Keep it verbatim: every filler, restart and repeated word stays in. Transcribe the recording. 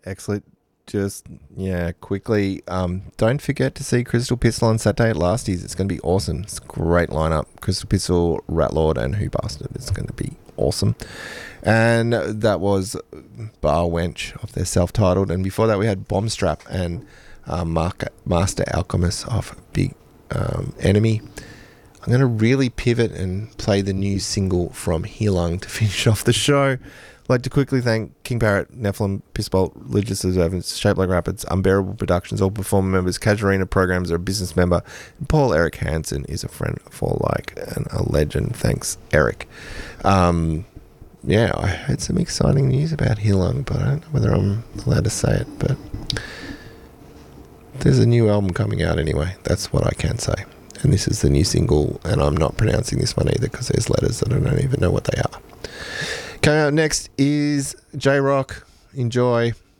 Excellent. Just, yeah, quickly, um, don't forget to see Crystal Pistol on Saturday at Lasties. It's going to be awesome. It's a great lineup. Crystal Pistol, Rat Lord, and Who Bastard. It's going to be awesome. And that was Bar Wench of their self-titled. And before that, we had Bombstrap and uh, Mark, Master Alchemist of Big um, Enemy. I'm going to really pivot and play the new single from Heelung to finish off the show. I'd like to quickly thank King Parrot, Nephilim, Pissbolt, Religious Observance, Shape Like Rapids, Unbearable Productions, all performer members, Casuarina Programs are a business member, and Paul Eric Hansen is a friend for like and a legend. Thanks, Eric. Um, yeah, I heard some exciting news about Heelung, but I don't know whether I'm allowed to say it, but there's a new album coming out anyway. That's what I can say. And this is the new single, and I'm not pronouncing this one either because there's letters that I don't even know what they are. Coming up next is J-Rock. Enjoy.